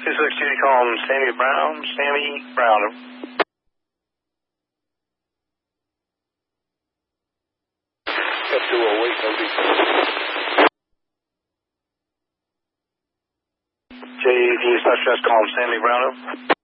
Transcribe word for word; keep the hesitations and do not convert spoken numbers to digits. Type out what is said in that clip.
two six two, you call him Sammy Brown, Sammy Brown. F two oh eight, O D. J D Special, just call him Sammy Brown.